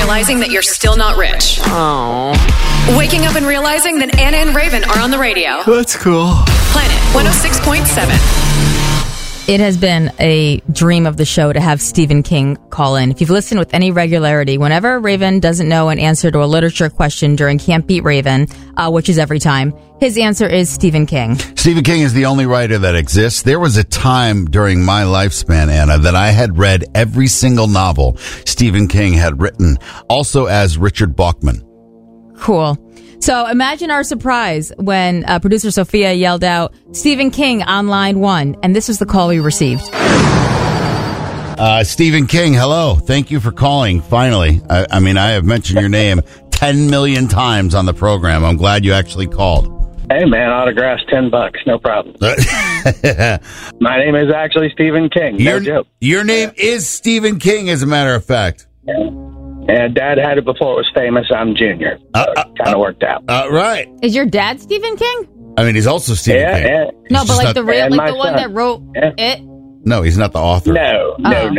realizing that you're still not rich. Oh. Waking up and realizing that Anna and Raven are on the radio. That's cool. Planet 106.7. It has been a dream of the show to have Stephen King call in. If you've listened with any regularity, whenever Raven doesn't know an answer to a literature question during Can't Beat Raven, which is every time, his answer is Stephen King. Stephen King is the only writer that exists. There was a time during my lifespan, Anna, that I had read every single novel Stephen King had written, also as Richard Bachman. Cool. So imagine our surprise when producer Sophia yelled out, Stephen King on line 1. And this was the call we received. Stephen King, hello. Thank you for calling, finally. I mean, I have mentioned your name 10 million times on the program. I'm glad you actually called. Hey, man, autographs $10, no problem. My name is actually Stephen King, no joke. Your name is Stephen King, as a matter of fact. And Dad had it before it was famous. I'm Junior. So it kind of worked out. Right. Is your dad Stephen King? I mean, he's also Stephen King. Yeah. No, but like the real, like the one son. that wrote it? No, he's not the author. No.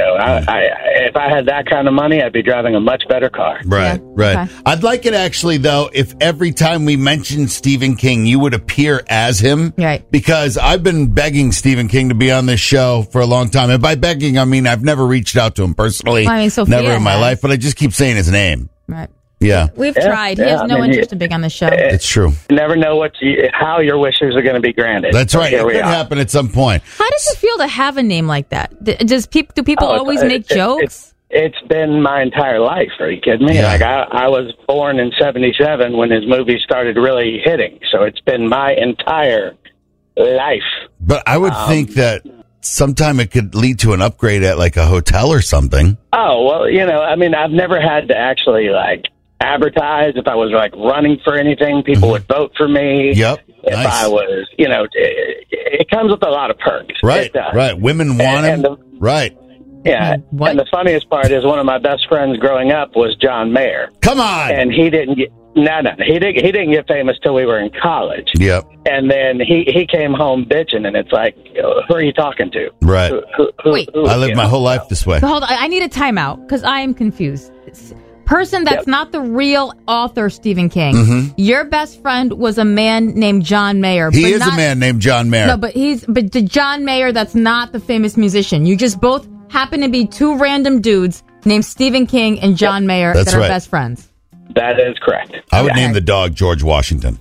If I had that kind of money, I'd be driving a much better car. Right. Okay. I'd like it actually, though, if every time we mentioned Stephen King, you would appear as him. Right. Because I've been begging Stephen King to be on this show for a long time. And by begging, I mean I've never reached out to him personally. I mean, Sophia never in my has. life, but I just keep saying his name. Right. Yeah. We've tried. He has no interest in being on the show. It's true. You never know how your wishes are going to be granted. That's right. Here It we could are. happen at some point. How does it feel to have a name like that? Do people always make jokes? It's been my entire life. Are you kidding me? Yeah. Like I was born in '77 when his movie started really hitting. So it's been my entire life. But I would think that sometime it could lead to an upgrade at like a hotel or something. Oh, well, I mean, I've never had to actually advertise. If I was running for anything, people would vote for me. Yep. If Nice. I was, it comes with a lot of perks. Right. It does. Right. Women want him. And Yeah. What? And the funniest part is one of my best friends growing up was John Mayer. Come on. And he didn't get he didn't get famous till we were in college. Yep. And then he came home bitching, and it's like, who are you talking to? Right. Wait. I lived my whole life this way. So hold on. I need a timeout because I am confused. Person that's not the real author, Stephen King. Your best friend was a man named John Mayer. He is a man named John Mayer. No, but the John Mayer that's not the famous musician. You just both happen to be two random dudes named Stephen King and John Mayer That's that are right. best friends. That is correct. I would name the dog George Washington.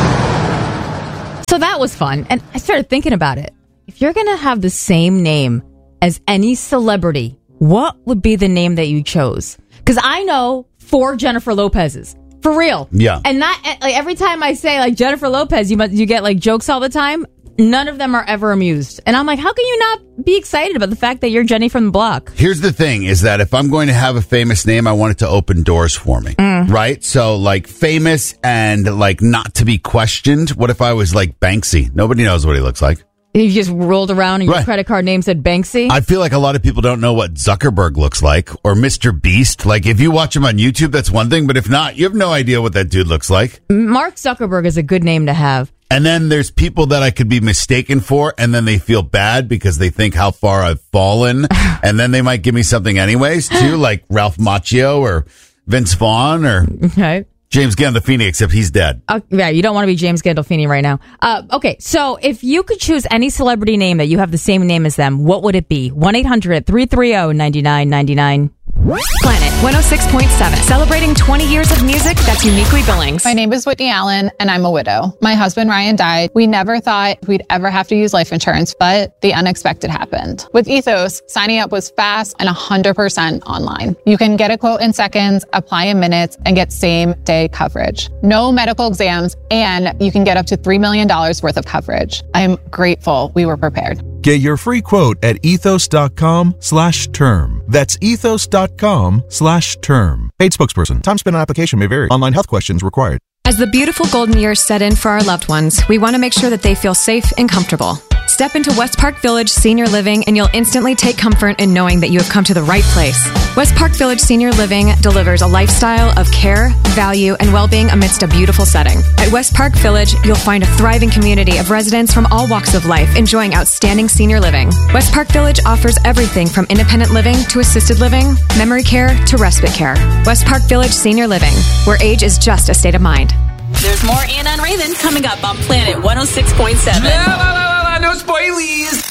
So that was fun. And I started thinking about it. If you're going to have the same name as any celebrity, what would be the name that you chose? Because I know 4 Jennifer Lopez's. For real. Yeah. And not every time I say Jennifer Lopez, you get jokes all the time. None of them are ever amused. And I'm like, how can you not be excited about the fact that you're Jenny from the block? Here's the thing is that if I'm going to have a famous name, I want it to open doors for me. Right? So famous and not to be questioned. What if I was Banksy? Nobody knows what he looks like. You just rolled around and your Right. credit card name said Banksy? I feel like a lot of people don't know what Zuckerberg looks like or Mr. Beast. If you watch him on YouTube, that's one thing. But if not, you have no idea what that dude looks like. Mark Zuckerberg is a good name to have. And then there's people that I could be mistaken for, and then they feel bad because they think how far I've fallen. And then they might give me something anyways, too, like Ralph Macchio or Vince Vaughn or Okay. James Gandolfini, except he's dead. Yeah, you don't want to be James Gandolfini right now. Okay, so if you could choose any celebrity name that you have the same name as them, what would it be? 1-800-330-9999. Planet 106.7. Celebrating 20 years of music that's uniquely Billings. My name is Whitney Allen, and I'm a widow. My husband, Ryan, died. We never thought we'd ever have to use life insurance, but the unexpected happened. With Ethos, signing up was fast and 100% online. You can get a quote in seconds, apply in minutes, and get same-day coverage. No medical exams, and you can get up to $3 million worth of coverage. I'm grateful we were prepared. Get your free quote at ethos.com/term. That's ethos.com/term. Paid spokesperson. Time spent on application may vary. Online health questions required. As the beautiful golden years set in for our loved ones, we want to make sure that they feel safe and comfortable. Step into West Park Village Senior Living and you'll instantly take comfort in knowing that you have come to the right place. West Park Village Senior Living delivers a lifestyle of care, value, and well-being amidst a beautiful setting. At West Park Village, you'll find a thriving community of residents from all walks of life enjoying outstanding senior living. West Park Village offers everything from independent living to assisted living, memory care to respite care. West Park Village Senior Living, where age is just a state of mind. There's more Ann on Raven coming up on Planet 106.7. No spoilies.